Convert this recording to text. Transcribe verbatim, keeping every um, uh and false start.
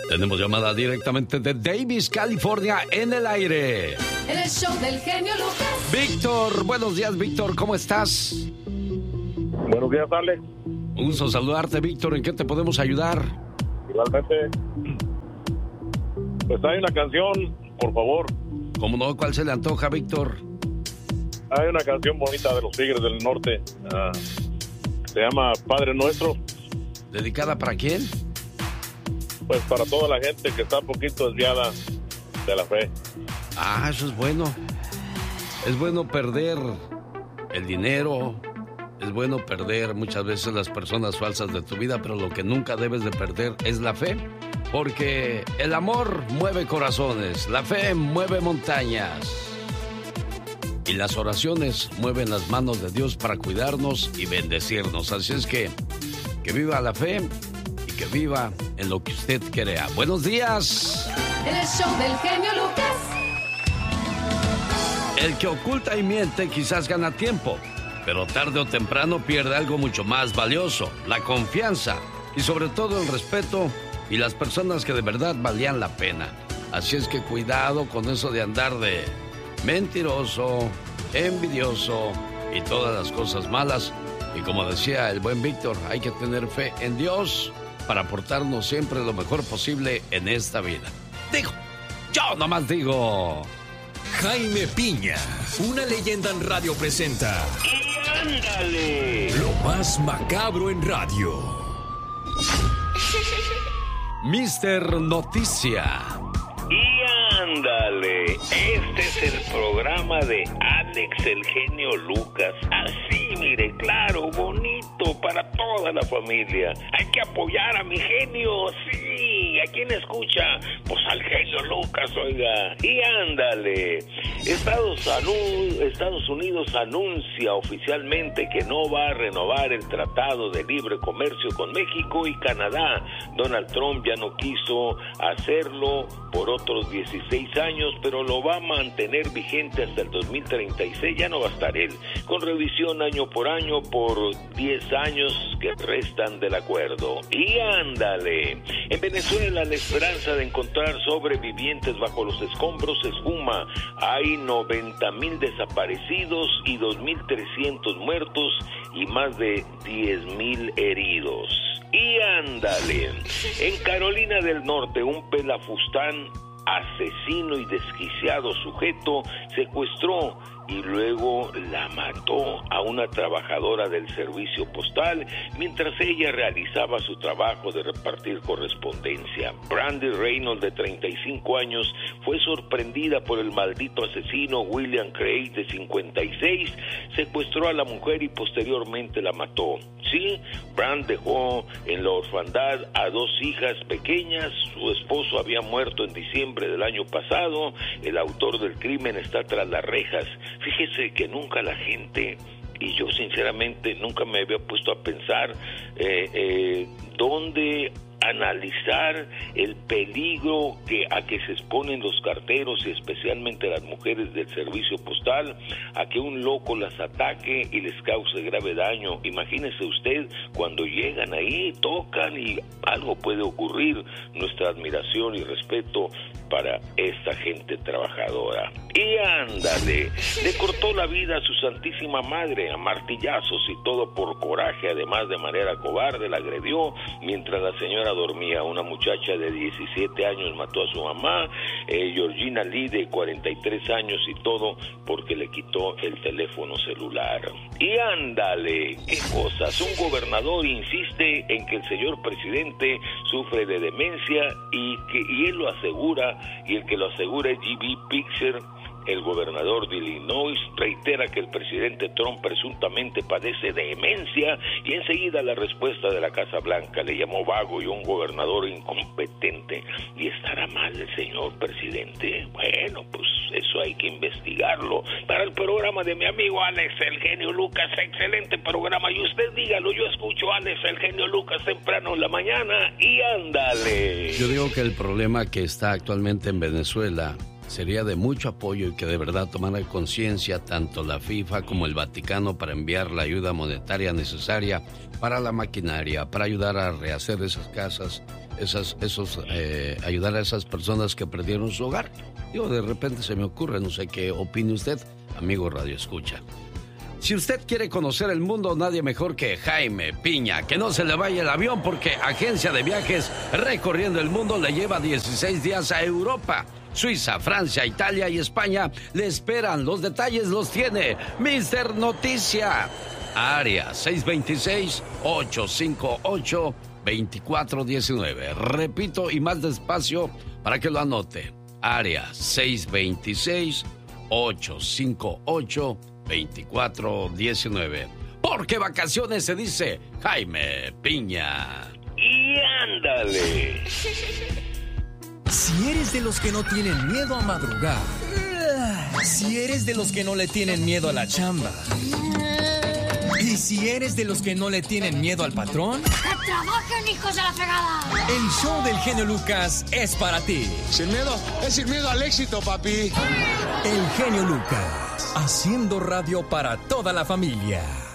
Tenemos llamada directamente de Davis, California, en el aire. En el show del genio Lucas. Víctor, buenos días, Víctor, ¿cómo estás? Buenos días, Alex. Un gusto saludarte, Víctor. ¿En qué te podemos ayudar? Igualmente. Pues hay una canción, por favor. ¿Cómo no? ¿Cuál se le antoja, Víctor? Hay una canción bonita de los Tigres del Norte. Uh, se llama Padre Nuestro. ¿Dedicada para quién? Pues para toda la gente que está un poquito desviada de la fe. Ah, eso es bueno. Es bueno perder el dinero, es bueno perder muchas veces las personas falsas de tu vida, pero lo que nunca debes de perder es la fe, porque el amor mueve corazones, la fe mueve montañas y las oraciones mueven las manos de Dios para cuidarnos y bendecirnos. Así es que, que viva la fe y que viva en lo que usted crea. Buenos días. En el show del genio Lucas. El que oculta y miente quizás gana tiempo, pero tarde o temprano pierde algo mucho más valioso, la confianza y sobre todo el respeto y las personas que de verdad valían la pena. Así es que cuidado con eso de andar de mentiroso, envidioso y todas las cosas malas. Y como decía el buen Víctor, hay que tener fe en Dios para portarnos siempre lo mejor posible en esta vida. Digo, yo nomás digo... Jaime Piña, una leyenda en radio presenta. ¡Y ándale! Lo más macabro en radio. Mister Noticia. ¡Y ándale! Este es el programa de Alex el genio Lucas. Así, mire, claro, bonito para toda la familia. Hay que apoyar a mi genio, sí. ¿A quién escucha? Pues al genio Lucas, oiga. Y ándale. Estados, anu- Estados Unidos anuncia oficialmente que no va a renovar el Tratado de Libre Comercio con México y Canadá. Donald Trump ya no quiso hacerlo por otros dieciséis años, pero lo va a mantener vigente hasta el dos mil treinta y seis. Ya no va a estar él, con revisión año por año por diez años que restan del acuerdo. Y ándale, en Venezuela la esperanza de encontrar sobrevivientes bajo los escombros se esfuma. Hay noventa mil desaparecidos y dos mil trescientos muertos y más de diez mil heridos. Y ándale, en Carolina del Norte un pelafustán asesino y desquiciado sujeto secuestró y luego la mató a una trabajadora del servicio postal mientras ella realizaba su trabajo de repartir correspondencia. Brandy Reynolds, de treinta y cinco años, fue sorprendida por el maldito asesino William Craig, de cincuenta y seis, secuestró a la mujer y posteriormente la mató. Sí, Brand dejó en la orfandad a dos hijas pequeñas, su esposo había muerto en diciembre del año pasado, el autor del crimen está tras las rejas. Fíjese que nunca la gente, y yo sinceramente nunca me había puesto a pensar eh, eh, dónde analizar el peligro que a que se exponen los carteros y especialmente las mujeres del servicio postal a que un loco las ataque y les cause grave daño. Imagínese usted cuando llegan ahí, tocan y algo puede ocurrir. Nuestra admiración y respeto para esta gente trabajadora. Y ándale, le cortó la vida a su santísima madre a martillazos y todo por coraje, además de manera cobarde la agredió mientras la señora dormía. Una muchacha de diecisiete años mató a su mamá, eh, Georgina Lee, de cuarenta y tres años, y todo porque le quitó el teléfono celular. Y ándale, qué cosas. Un gobernador insiste en que el señor presidente sufre de demencia y que y él lo asegura, y el que lo asegura es G B Pixer. El gobernador de Illinois reitera que el presidente Trump presuntamente padece de demencia y enseguida la respuesta de la Casa Blanca le llamó vago y un gobernador incompetente. ¿Y estará mal el señor presidente? Bueno, pues eso hay que investigarlo. Para el programa de mi amigo Alex el genio Lucas, excelente programa, y usted dígalo, yo escucho a Alex el genio Lucas temprano en la mañana y ándale. Yo digo que el problema que está actualmente en Venezuela sería de mucho apoyo y que de verdad tomara conciencia tanto la FIFA como el Vaticano para enviar la ayuda monetaria necesaria para la maquinaria, para ayudar a rehacer esas casas esas, esos, eh, ayudar a esas personas que perdieron su hogar. Digo, de repente se me ocurre, no sé qué opine usted, amigo Radio Escucha. Si usted quiere conocer el mundo, nadie mejor que Jaime Piña. Que no se le vaya el avión porque Agencia de Viajes Recorriendo el Mundo le lleva dieciséis días a Europa. Suiza, Francia, Italia y España le esperan. Los detalles los tiene mister Noticia. Área seis dos seis, ocho cinco ocho, dos cuatro uno nueve. Repito y más despacio para que lo anote. Área seis dos seis, ocho cinco ocho, dos cuatro uno nueve. Porque vacaciones se dice Jaime Piña. Y ándale. Si eres de los que no tienen miedo a madrugar, si eres de los que no le tienen miedo a la chamba, y si eres de los que no le tienen miedo al patrón, ¡que trabajen, hijos de la fregada! el show del genio Lucas es para ti. Sin miedo, es sin miedo al éxito, papi. El genio Lucas, haciendo radio para toda la familia.